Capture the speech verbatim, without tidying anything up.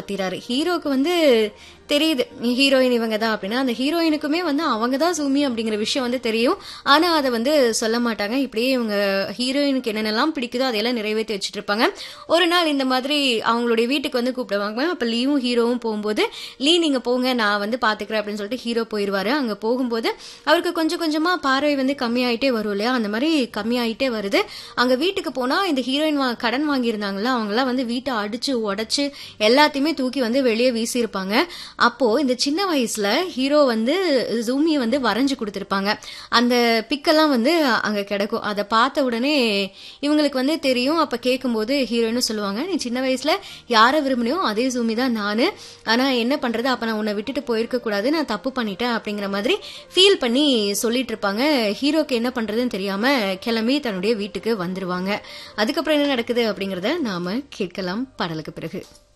மாத்திராரு. ஹீரோக்கு வந்து தெரியுது ஹீரோயின் இவங்க தான் அப்படின்னா, அந்த ஹீரோயினுக்குமே வந்து அவங்க தான் சூமி அப்படிங்கிற விஷயம் வந்து தெரியும். ஆனா அதை வந்து சொல்ல மாட்டாங்க. இப்படியே இவங்க ஹீரோயினுக்கு என்னென்னலாம் பிடிக்குதோ அதையெல்லாம் நிறைவேற்றி வச்சுட்டு இருப்பாங்க. ஒரு நாள் இந்த மாதிரி அவங்களுடைய வீட்டுக்கு வந்து கூப்பிடுவாங்க. அப்ப லீவும் ஹீரோவும் போகும்போது, லீ நீங்க போங்க நான் வந்து பாத்துக்கிறேன் அப்படின்னு சொல்லிட்டு ஹீரோ போயிருவாரு. அங்க போகும்போது அவருக்கு கொஞ்சம் கொஞ்சமா பார்வை வந்து கம்மியாயிட்டே வரும் இல்லையா, அந்த மாதிரி கம்மியாயிட்டே வருது. அங்க வீட்டுக்கு போனா இந்த ஹீரோயின் கடன் வாங்கியிருந்தாங்களா, அவங்க எல்லாம் வந்து வீட்டை அடிச்சு உடைச்சு எல்லாத்தையுமே தூக்கி வந்து வெளியே வீசியிருப்பாங்க. அப்போ இந்த சின்ன வயசுல ஹீரோ வந்து ஜூமியை வந்து வரைஞ்சு கொடுத்திருப்பாங்க. அந்த பிக்கெல்லாம் வந்து அங்க கிடக்கும். அதை பார்த்த உடனே இவங்களுக்கு வந்து தெரியும். அப்ப கேட்கும்போது ஹீரோயினும் சொல்லுவாங்க, நீ சின்ன வயசுல யாரை விரும்பினியோ அதே ஜூமி தான் நானு, ஆனா என்ன பண்றது, அப்ப நான் உன்னை விட்டுட்டு போயிருக்க கூடாது, நான் தப்பு பண்ணிட்டேன் அப்படிங்கிற மாதிரி ஃபீல் பண்ணி சொல்லிட்டு இருப்பாங்க. ஹீரோக்கு என்ன பண்றதுன்னு தெரியாம கிளம்பி தன்னுடைய வீட்டுக்கு வந்துருவாங்க. அதுக்கப்புறம் என்ன நடக்குது அப்படிங்கறத நாம கேட்கலாம் பாடலுக்கு பிறகு.